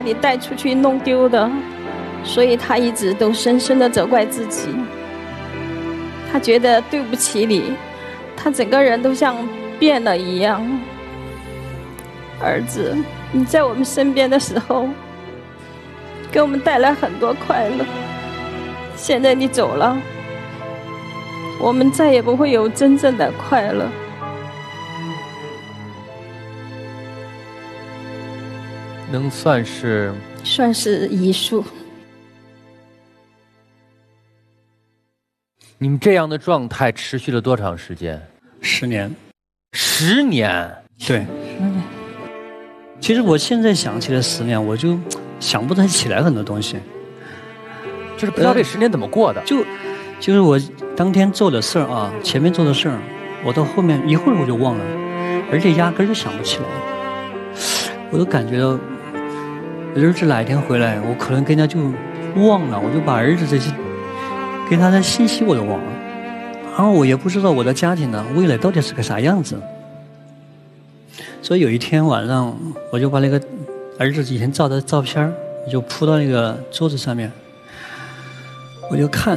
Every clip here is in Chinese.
你带出去弄丢的，所以他一直都深深的责怪自己。他觉得对不起你，他整个人都像变了一样。儿子，你在我们身边的时候，给我们带来很多快乐。现在你走了，我们再也不会有真正的快乐。 能算是遗书。 你们这样的状态持续了多长时间 ？10年。 10年？ 对。其实我现在想起来10年，我就想不太起来很多东西， 就是不知道这10年怎么过的。 就是我当天做的事儿啊，前面做的事儿，我到后面一会儿我就忘了，而且压根儿就想不起来。我都感觉到儿子哪一天回来，我可能跟他就忘了，我就把儿子这些给他的信息我都忘了，然后我也不知道我的家庭呢未来到底是个啥样子。所以有一天晚上，我就把那个儿子以前照的照片就铺到那个桌子上面，我就看，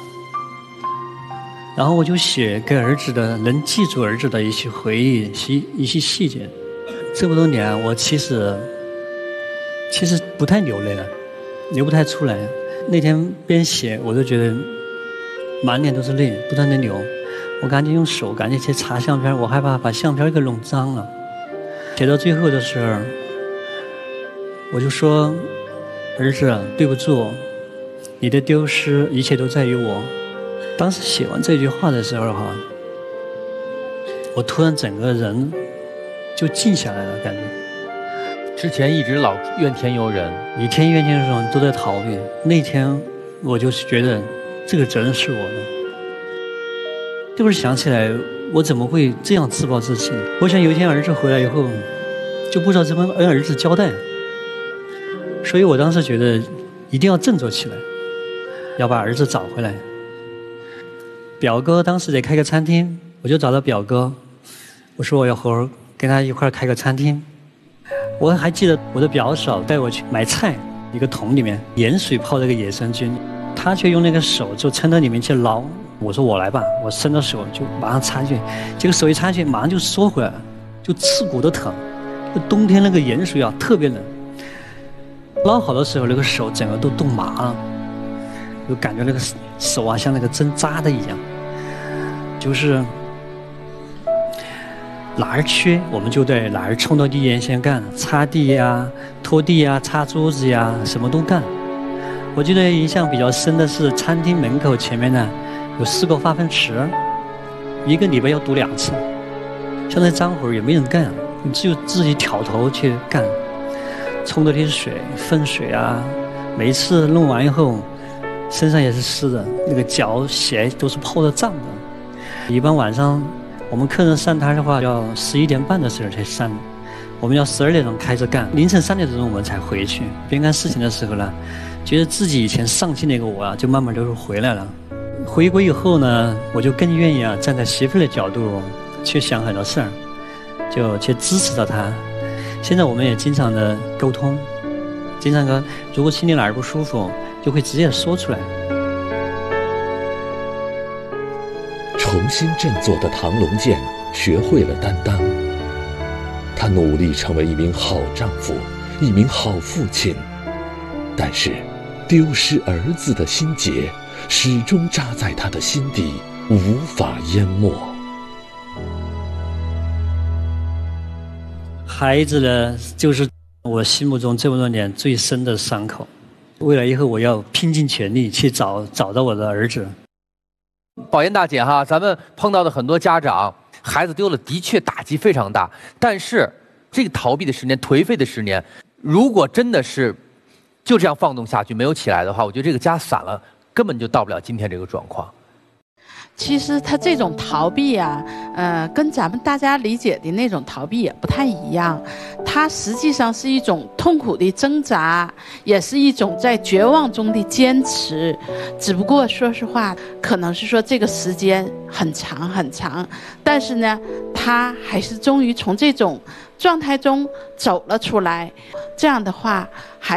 然后我就写给儿子的，能记住儿子的一些回忆，一些细节。这么多年，我其实不太流泪了，流不太出来。那天边写，我就觉得满脸都是泪，不断的流。我赶紧用手赶紧去擦相片，我害怕把相片给弄脏了。写到最后的时候，我就说：“儿子，对不住，你的丢失，一切都在于我。”当时写完这句话的时候哈，我突然整个人就静下来了，感觉。 之前一直老怨天尤人， 一天怨天尤人，都在逃避。那天我就觉得这个责任是我的，就是想起来我怎么会这样自暴自弃。我想有一天儿子回来以后，就不知道怎么跟儿子交代，所以我当时觉得一定要振作起来，要把儿子找回来。表哥当时得开个餐厅，我就找到表哥，我说我要和跟他一块开个餐厅。我还记得我的表嫂带我去买菜，一个桶里面盐水泡了个野生菌，他却用那个手就撑到里面去捞。我说我来吧，我伸到手就马上插进去，结果手一插进去马上就缩回来了，就刺骨的疼。冬天那个盐水啊特别冷，捞好的时候那个手整个都冻麻了，就感觉那个手啊像那个针扎的一样，就是哪儿缺我们就在哪儿冲到第一沿线干，擦地呀、拖地呀、擦桌子呀，什么都干。我记得印象比较深的是餐厅门口前面呢有4个化粪池，一个礼拜要堵2次，像那脏活也没人干，你只有自己挑头去干，冲的那些水、粪水啊，每一次弄完以后身上也是湿的，那个脚鞋都是泡的胀的。一般晚上我们客人上摊的话要11点半的时候才上，我们要12点钟开始干，凌晨3点钟我们才回去。边干事情的时候呢，觉得自己以前丧气那个我啊，就慢慢就回来了。回归以后呢，我就更愿意啊站在媳妇的角度去想很多事儿，就去支持着她。现在我们也经常的沟通，经常说如果心里哪儿不舒服，就会直接说出来。 重新振作的唐龙健学会了担当，他努力成为一名好丈夫，一名好父亲，但是丢失儿子的心结始终扎在他的心底，无法淹没。 孩子呢，就是我心目中这么多年最深的伤口。未来以后，我要拼尽全力去找到我的儿子。 宝岩大姐哈，咱们碰到的很多家长，孩子丢了的确打击非常大，但是这个逃避的10年、颓废的10年，如果真的是就这样放纵下去，没有起来的话，我觉得这个家散了，根本就到不了今天这个状况。 其实他这种逃避啊，跟咱们大家理解的那种逃避也不太一样。它实际上是一种痛苦的挣扎，也是一种在绝望中的坚持。只不过说实话，可能是说这个时间很长很长，但是呢，他还是终于从这种状态中走了出来。这样的话，还